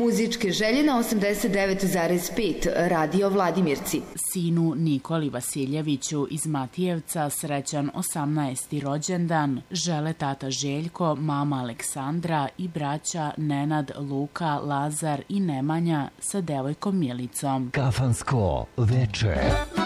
Muzičke želje na 89,5 Radio Vladimirci. Sinu Nikoli Vasiljeviću iz Matijevca srećan 18. rođendan žele tata Željko, mama Aleksandra i braća Nenad, Luka, Lazar i Nemanja sa devojkom Milicom. Kafansko veče.